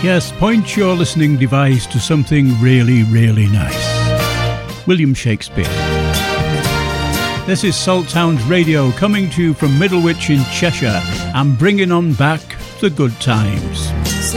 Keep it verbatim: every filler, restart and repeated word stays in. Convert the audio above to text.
Yes, point your listening device to something really, really nice. William Shakespeare. This is Salthound Radio coming to you from Middlewich in Cheshire and bringing on back the good times.